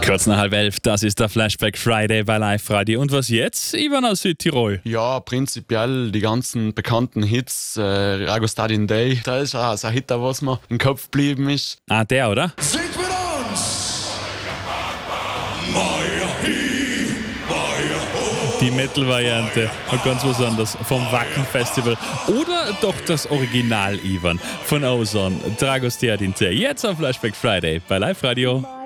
Kurz nach 10:30, das ist der Flashback Friday bei Live Radio. Und was jetzt, Ivan aus Südtirol? Ja, prinzipiell die ganzen bekannten Hits, Ragostadin Day, da ist auch so ein Hit, was mir im Kopf geblieben ist. Ah, der, oder? Singt mit uns! Die Metal-Variante, ganz was anderes, vom Wacken-Festival. Oder doch das Original, Ivan, von Ozone, Dragostea Dinte. Jetzt auf Flashback Friday bei Live Radio.